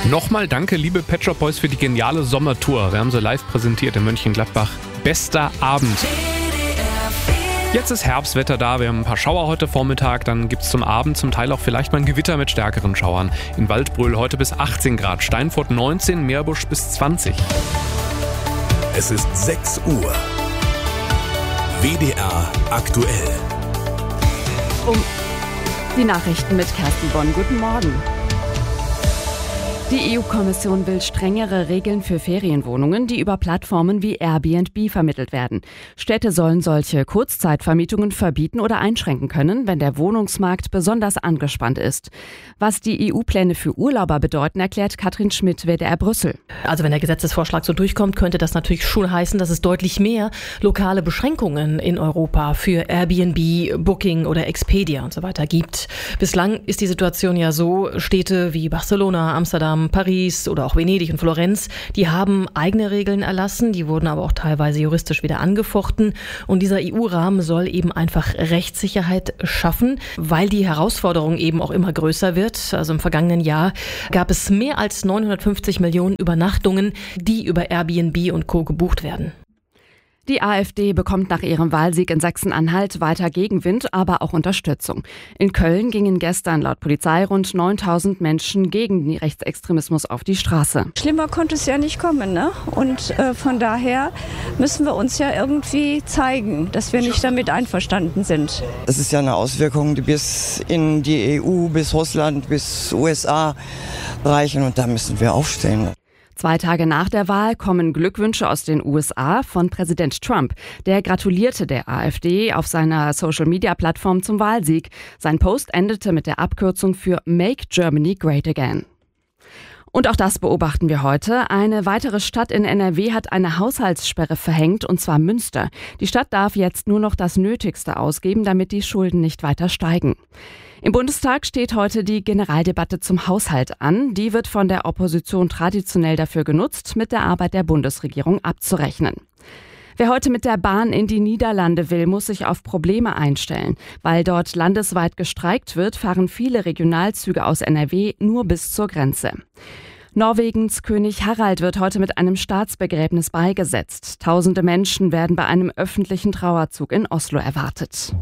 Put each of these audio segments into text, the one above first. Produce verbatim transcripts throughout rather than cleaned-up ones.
Nochmal danke, liebe Pet Shop Boys, für die geniale Sommertour. Wir haben sie live präsentiert in Mönchengladbach. Bester Abend. Jetzt ist Herbstwetter da, wir haben ein paar Schauer heute Vormittag, dann gibt es zum Abend zum Teil auch vielleicht mal ein Gewitter mit stärkeren Schauern. In Waldbröl heute bis achtzehn Grad, Steinfurt neunzehn, Meerbusch bis zwanzig. Es ist sechs Uhr. W D R aktuell. Um die Nachrichten mit Kerstin Bonn. Guten Morgen. Die E U-Kommission will strengere Regeln für Ferienwohnungen, die über Plattformen wie Airbnb vermittelt werden. Städte sollen solche Kurzzeitvermietungen verbieten oder einschränken können, wenn der Wohnungsmarkt besonders angespannt ist. Was die E U-Pläne für Urlauber bedeuten, erklärt Katrin Schmidt, W D R Brüssel. Also wenn der Gesetzesvorschlag so durchkommt, könnte das natürlich schon heißen, dass es deutlich mehr lokale Beschränkungen in Europa für Airbnb, Booking oder Expedia und so weiter gibt. Bislang ist die Situation ja so, Städte wie Barcelona, Amsterdam, Paris oder auch Venedig und Florenz, die haben eigene Regeln erlassen, die wurden aber auch teilweise juristisch wieder angefochten. Und dieser E U-Rahmen soll eben einfach Rechtssicherheit schaffen, weil die Herausforderung eben auch immer größer wird. Also im vergangenen Jahr gab es mehr als neunhundertfünfzig Millionen Übernachtungen, die über Airbnb und Co. gebucht werden. Die AfD bekommt nach ihrem Wahlsieg in Sachsen-Anhalt weiter Gegenwind, aber auch Unterstützung. In Köln gingen gestern laut Polizei rund neuntausend Menschen gegen den Rechtsextremismus auf die Straße. Schlimmer konnte es ja nicht kommen, ne? Und äh, von daher müssen wir uns ja irgendwie zeigen, dass wir nicht damit einverstanden sind. Das ist ja eine Auswirkung, die bis in die E U, bis Russland, bis U S A reichen und da müssen wir aufstehen. Zwei Tage nach der Wahl kommen Glückwünsche aus den U S A von Präsident Trump. Der gratulierte der AfD auf seiner Social-Media-Plattform zum Wahlsieg. Sein Post endete mit der Abkürzung für Make Germany Great Again. Und auch das beobachten wir heute. Eine weitere Stadt in N R W hat eine Haushaltssperre verhängt, und zwar Münster. Die Stadt darf jetzt nur noch das Nötigste ausgeben, damit die Schulden nicht weiter steigen. Im Bundestag steht heute die Generaldebatte zum Haushalt an. Die wird von der Opposition traditionell dafür genutzt, mit der Arbeit der Bundesregierung abzurechnen. Wer heute mit der Bahn in die Niederlande will, muss sich auf Probleme einstellen. Weil dort landesweit gestreikt wird, fahren viele Regionalzüge aus N R W nur bis zur Grenze. Norwegens König Harald wird heute mit einem Staatsbegräbnis beigesetzt. Tausende Menschen werden bei einem öffentlichen Trauerzug in Oslo erwartet.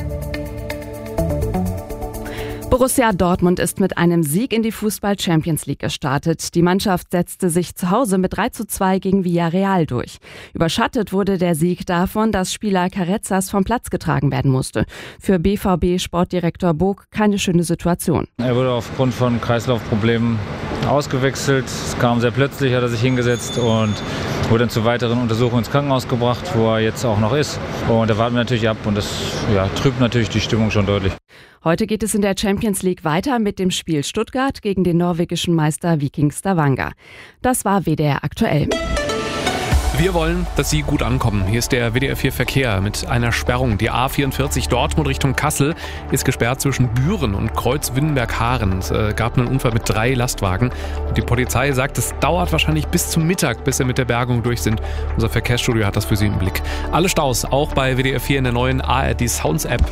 Borussia Dortmund ist mit einem Sieg in die Fußball-Champions League gestartet. Die Mannschaft setzte sich zu Hause mit drei zu zwei gegen Villarreal durch. Überschattet wurde der Sieg davon, dass Spieler Carezas vom Platz getragen werden musste. Für B V B-Sportdirektor Bog keine schöne Situation. Er wurde aufgrund von Kreislaufproblemen ausgewechselt. Es kam sehr plötzlich, hat er sich hingesetzt und wurde dann zu weiteren Untersuchungen ins Krankenhaus gebracht, wo er jetzt auch noch ist. Und da warten wir natürlich ab und das ja, trübt natürlich die Stimmung schon deutlich. Heute geht es in der Champions League weiter mit dem Spiel Stuttgart gegen den norwegischen Meister Viking Stavanger. Das war W D R aktuell. Wir wollen, dass Sie gut ankommen. Hier ist der W D R vier Verkehr mit einer Sperrung. Die A vierundvierzig Dortmund Richtung Kassel ist gesperrt zwischen Büren und Kreuz-Windenberg-Haaren. Es äh, gab einen Unfall mit drei Lastwagen. Und die Polizei sagt, es dauert wahrscheinlich bis zum Mittag, bis sie mit der Bergung durch sind. Unser Verkehrsstudio hat das für Sie im Blick. Alle Staus, auch bei W D R vier in der neuen A R D Sounds App.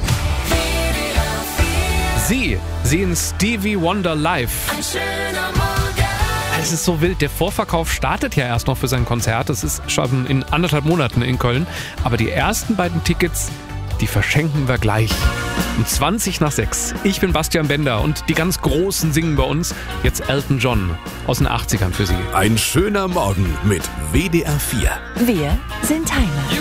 Sie sehen Stevie Wonder live. Ein schöner Morgen. Es ist so wild. Der Vorverkauf startet ja erst noch für sein Konzert. Das ist schon in anderthalb Monaten in Köln. Aber die ersten beiden Tickets, die verschenken wir gleich. Um zwanzig nach sechs. Ich bin Bastian Bender und die ganz Großen singen bei uns. Jetzt Elton John aus den achtzigern für Sie. Ein schöner Morgen mit W D R vier. Wir sind Heimat.